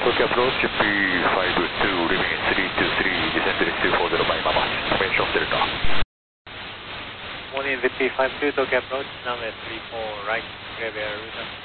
Tokyo approach P52, remaining 323, descent to 240 by Mama, range of Delta. Morning, the P52, Tokyo approach, runway 34 right, clear the air route.